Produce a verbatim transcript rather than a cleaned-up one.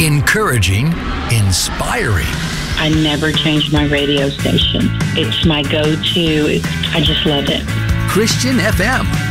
Encouraging, inspiring. I never changed my radio station. It's my go-to. I just love it. Christian F M.